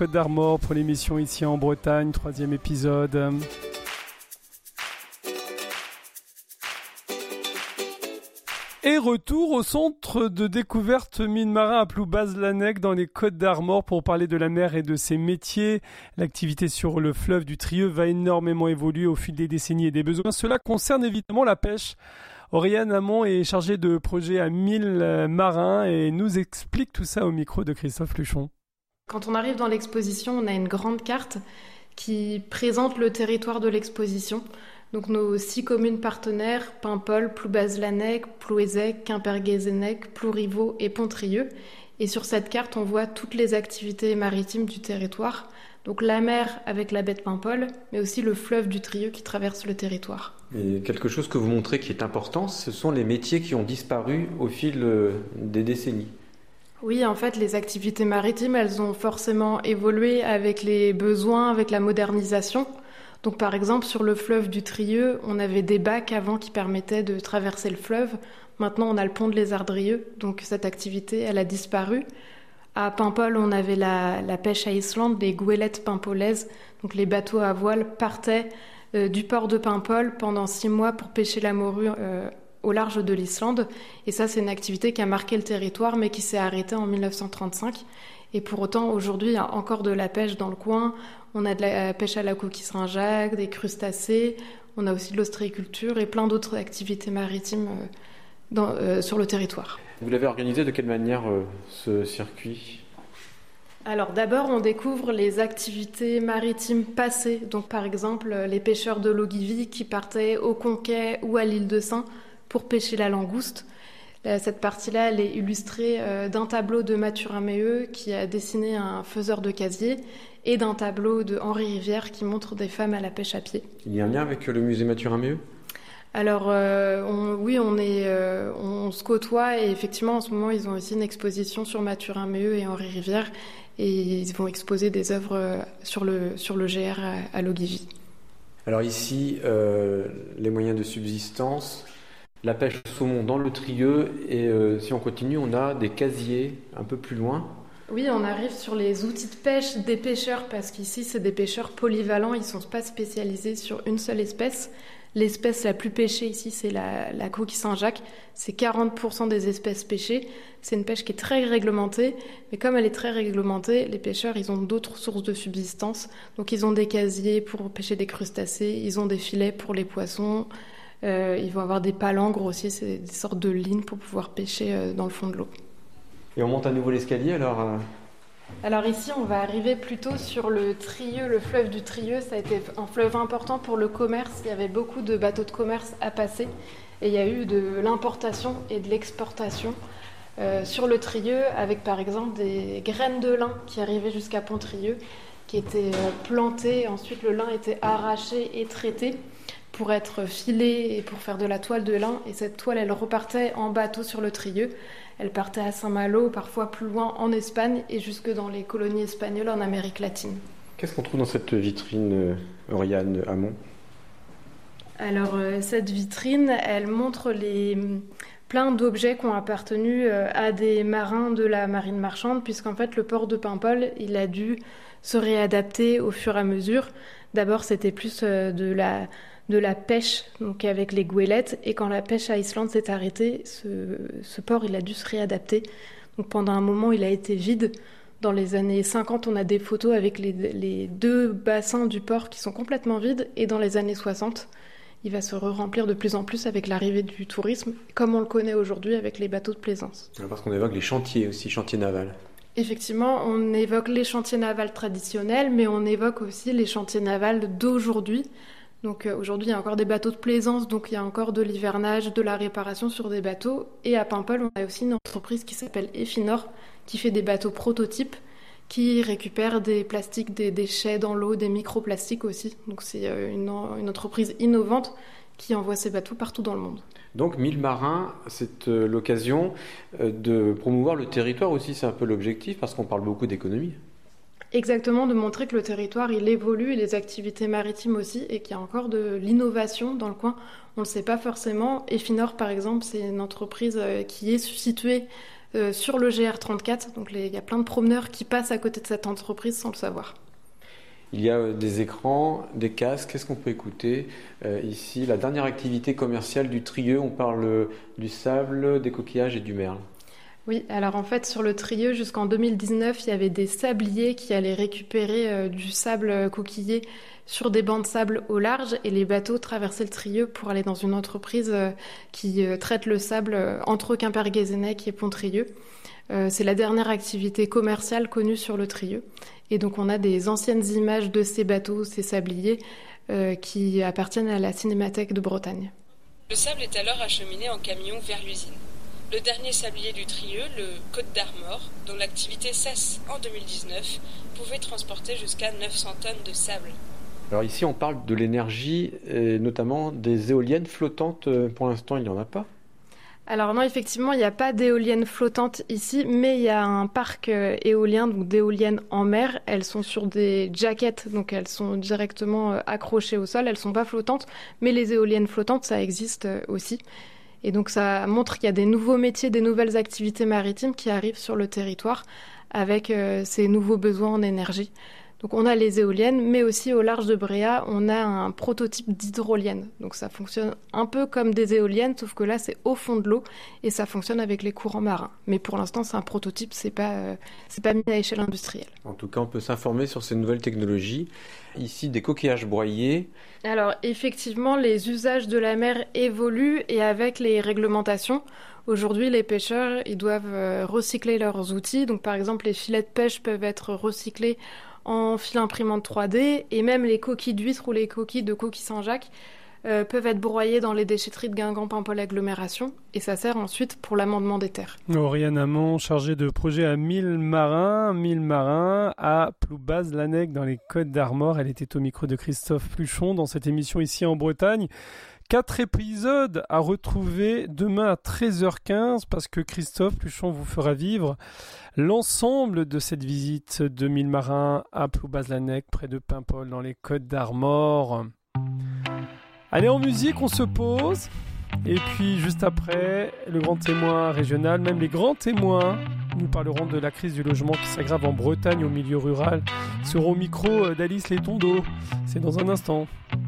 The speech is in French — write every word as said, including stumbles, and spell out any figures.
Côte d'Armor pour l'émission ici en Bretagne, troisième épisode. Et retour au centre de découverte mine marin à Ploubaz-Lanec dans les Côtes d'Armor pour parler de la mer et de ses métiers. L'activité sur le fleuve du Trieux va énormément évoluer au fil des décennies et des besoins. Cela concerne évidemment la pêche. Oriane Hamon est chargée de projet à mille marins et nous explique tout ça au micro de Christophe Luchon. Quand on arrive dans l'exposition, on a une grande carte qui présente le territoire de l'exposition. Donc nos six communes partenaires, Paimpol, Ploubaz-Lanec, Plouézec, Quimperguézenec, Plouriveau et Pontrieux. Et sur cette carte, on voit toutes les activités maritimes du territoire. Donc la mer avec la baie de Paimpol, mais aussi le fleuve du Trieux qui traverse le territoire. Et quelque chose que vous montrez qui est important, ce sont les métiers qui ont disparu au fil des décennies. Oui, en fait, les activités maritimes, elles ont forcément évolué avec les besoins, avec la modernisation. Donc, par exemple, sur le fleuve du Trieux, on avait des bacs avant qui permettaient de traverser le fleuve. Maintenant, on a le pont de Lézardrieux, donc cette activité, elle a disparu. À Paimpol, on avait la, la pêche à Islande, les goélettes paimpolaises. Donc, les bateaux à voile partaient euh, du port de Paimpol pendant six mois pour pêcher la morue euh, au large de l'Islande. Et ça, c'est une activité qui a marqué le territoire, mais qui s'est arrêtée en mille neuf cent trente-cinq. Et pour autant, aujourd'hui, il y a encore de la pêche dans le coin. On a de la pêche à la coquille Saint-Jacques, des crustacés. On a aussi de l'ostréiculture et plein d'autres activités maritimes euh, dans, euh, sur le territoire. Vous l'avez organisé de quelle manière, euh, ce circuit ? Alors d'abord, on découvre les activités maritimes passées. Donc par exemple, les pêcheurs de l'Ogivie qui partaient au Conquet ou à l'île de Saint pour pêcher la langouste. Cette partie-là, elle est illustrée d'un tableau de Mathurin Méheux qui a dessiné un faiseur de casier et d'un tableau de Henri Rivière qui montre des femmes à la pêche à pied. Il y a un lien avec le musée Mathurin Méheux ? Alors euh, on, oui, on, est, euh, on se côtoie et effectivement en ce moment ils ont aussi une exposition sur Mathurin Méheux et Henri Rivière et ils vont exposer des œuvres sur le, sur le G R à, à l'Ogivie. Alors ici, euh, les moyens de subsistance, la pêche au saumon dans le Trieux et euh, si on continue, on a des casiers un peu plus loin. Oui, on arrive sur les outils de pêche des pêcheurs parce qu'ici c'est des pêcheurs polyvalents, ils ne sont pas spécialisés sur une seule espèce. L'espèce la plus pêchée ici, c'est la, la coquille Saint-Jacques. C'est quarante pour cent des espèces pêchées. C'est une pêche qui est très réglementée. Mais comme elle est très réglementée, les pêcheurs, ils ont d'autres sources de subsistance. Donc, ils ont des casiers pour pêcher des crustacés. Ils ont des filets pour les poissons. Euh, ils vont avoir des palangres aussi. C'est des sortes de lignes pour pouvoir pêcher euh, dans le fond de l'eau. Et on monte à nouveau l'escalier, alors euh... Alors ici, on va arriver plutôt sur le Trieux, le fleuve du Trieux. Ça a été un fleuve important pour le commerce. Il y avait beaucoup de bateaux de commerce à passer. Et il y a eu de l'importation et de l'exportation euh, sur le Trieux, avec par exemple des graines de lin qui arrivaient jusqu'à Pontrieux, qui étaient euh, plantées. Ensuite, le lin était arraché et traité pour être filé et pour faire de la toile de lin. Et cette toile, elle repartait en bateau sur le Trieux. Elle partait à Saint-Malo, parfois plus loin en Espagne et jusque dans les colonies espagnoles en Amérique latine. Qu'est-ce qu'on trouve dans cette vitrine, Oriane Hamon ? Alors, euh, cette vitrine, elle montre les, plein d'objets qui ont appartenu à des marins de la marine marchande, puisqu'en fait, le port de Paimpol, il a dû se réadapter au fur et à mesure. D'abord, c'était plus de la... de la pêche, donc avec les goélettes, et quand la pêche à Islande s'est arrêtée, ce, ce port il a dû se réadapter. Donc pendant un moment il a été vide. Dans les années cinquante, on a des photos avec les, les deux bassins du port qui sont complètement vides, et dans les années soixante, il va se re-remplir de plus en plus avec l'arrivée du tourisme, comme on le connaît aujourd'hui avec les bateaux de plaisance. Parce qu'on évoque les chantiers aussi, chantiers navals. Effectivement, on évoque les chantiers navals traditionnels, mais on évoque aussi les chantiers navals d'aujourd'hui. Donc euh, aujourd'hui, il y a encore des bateaux de plaisance, donc il y a encore de l'hivernage, de la réparation sur des bateaux. Et à Paimpol, on a aussi une entreprise qui s'appelle Efinor, qui fait des bateaux prototypes, qui récupère des plastiques, des déchets dans l'eau, des microplastiques aussi. Donc c'est euh, une, une entreprise innovante qui envoie ses bateaux partout dans le monde. Donc mille marins, c'est euh, l'occasion euh, de promouvoir le territoire aussi, c'est un peu l'objectif, parce qu'on parle beaucoup d'économie. Exactement, de montrer que le territoire, il évolue, et les activités maritimes aussi, et qu'il y a encore de l'innovation dans le coin. On ne le sait pas forcément. Efinor, par exemple, c'est une entreprise qui est située euh, sur le G R trente-quatre. Donc il y a plein de promeneurs qui passent à côté de cette entreprise sans le savoir. Il y a des écrans, des casques, qu'est-ce qu'on peut écouter euh, ici? La dernière activité commerciale du Trieux, on parle du sable, des coquillages et du merle. Oui, alors en fait sur le Trieux jusqu'en deux mille dix-neuf, il y avait des sabliers qui allaient récupérer euh, du sable coquillé sur des bancs de sable au large et les bateaux traversaient le Trieux pour aller dans une entreprise euh, qui euh, traite le sable euh, entre Quimperguézennec et Pont-Trieux. Euh, c'est la dernière activité commerciale connue sur le Trieux. Et donc on a des anciennes images de ces bateaux, ces sabliers, euh, qui appartiennent à la Cinémathèque de Bretagne. Le sable est alors acheminé en camion vers l'usine. Le dernier sablier du Trieux, le Côte d'Armor, dont l'activité cesse en deux mille dix-neuf, pouvait transporter jusqu'à neuf cents tonnes de sable. Alors ici on parle de l'énergie, et notamment des éoliennes flottantes. Pour l'instant il n'y en a pas. Alors non, effectivement, il n'y a pas d'éoliennes flottantes ici, mais il y a un parc euh, éolien, donc d'éoliennes en mer. Elles sont sur des jackets, donc elles sont directement euh, accrochées au sol. Elles ne sont pas flottantes, mais les éoliennes flottantes, ça existe euh, aussi. Et donc ça montre qu'il y a des nouveaux métiers, des nouvelles activités maritimes qui arrivent sur le territoire avec euh, ces nouveaux besoins en énergie. Donc on a les éoliennes, mais aussi au large de Bréhat, on a un prototype d'hydrolienne. Donc ça fonctionne un peu comme des éoliennes, sauf que là c'est au fond de l'eau et ça fonctionne avec les courants marins. Mais pour l'instant c'est un prototype, c'est pas, euh, c'est pas mis à échelle industrielle. En tout cas on peut s'informer sur ces nouvelles technologies. Ici des coquillages broyés. Alors effectivement les usages de la mer évoluent et avec les réglementations. Aujourd'hui, les pêcheurs ils doivent recycler leurs outils. Donc par exemple les filets de pêche peuvent être recyclés en fil imprimante trois D, et même les coquilles d'huîtres ou les coquilles de coquilles Saint-Jacques euh, peuvent être broyées dans les déchetteries de Guingamp-Paimpol agglomération, et ça sert ensuite pour l'amendement des terres. Oriane Amont, chargée de projet à mille marins, mille marins à Ploubaz-Lanec dans les Côtes d'Armor. Elle était au micro de Christophe Pluchon dans cette émission ici en Bretagne. Quatre épisodes à retrouver demain à treize heures quinze parce que Christophe Pluchon vous fera vivre l'ensemble de cette visite de mille marins à Ploubaz-Lanec près de Paimpol dans les Côtes d'Armor. Allez, en musique, on se pose et puis juste après, le grand témoin régional, même les grands témoins, nous parlerons de la crise du logement qui s'aggrave en Bretagne au milieu rural. Ils seront au micro d'Alice Létondo. C'est dans un instant.